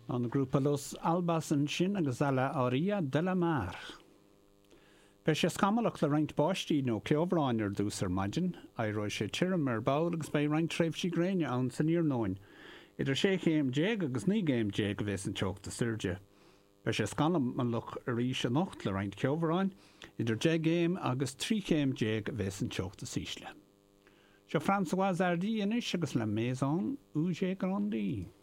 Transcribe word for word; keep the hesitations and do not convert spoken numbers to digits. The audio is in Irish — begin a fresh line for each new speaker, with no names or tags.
An grúpa Los Albas an sin agus eile Ária de la Mar. Be sé scamalach le roinnt báistí nó cleomhráin ar dús ar maidin, a roi sé tirim ar báil agus bei roinnt tréimhsí gréine ann san íornóin. Idir sé chéim déag agus ní géim déag a bheits an teocht a sirde. Be sé scanam an luch a rís a nocht le roinnt ceomhráin, idir déag géim agus trí chéim déag a bheits an teocht a sísle. Se François Hardy inis agus le méasán úsé grandí.